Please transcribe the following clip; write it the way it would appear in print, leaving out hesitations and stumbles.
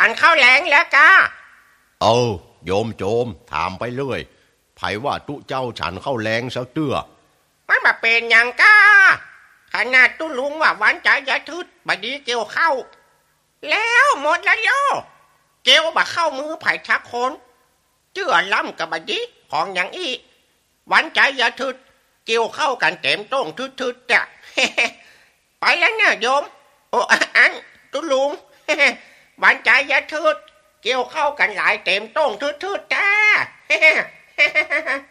ฉันเข้าแรงแล้วกะโยมโจมถามไปเลยไผว่าตุเจ้าฉันเข้าแรงสักเตื้อมันมาเป็นอย่างกะขนาดตุลุงว่าหวานใจยะทึดบดีเกี่ยวเข้าแล้วหมดแล้วโยเกี่ยวบ่เข้ามือไผ่ชักคนเจื่อล้ำกับบดีของอย่างอีหวานใจยะทึดเกี่ยวเข้ากันเต็มต้งทึดๆจ้ะ ไปแล้วเนี่ยโยมโอ้อันตุลุง หวานใจยะทึดเกี่ยวเข้ากันหลายเต็มต้งทึดๆจ้า